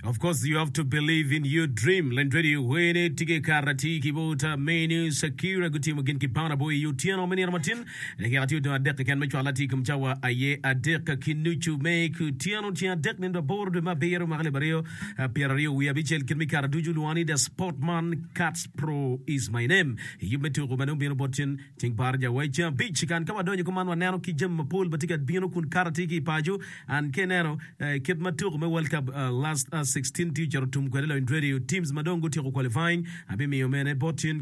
Of course, you have to believe in your dream. Lendredi wene tige karati kibota menu sakira gutimu gin kipana boy yutiano meni armatin. Neke ati utu adek kan mechu alati kumchawa aye adek kinuchu me kutiano tia adek nenda board ma beero magle bareo pierario we abichel kin mikara duju luani the Sportman Cats Pro is my name. You metu kumanu bino botin ting barja wacha beach kan kama donyo kumanu nano kijem mapul batika bino kun karati ki paju and kenero kid matu kume World Cup last 16 teacher tum kwelelo in radio teams madongo tiko qualifying abimi yomene botin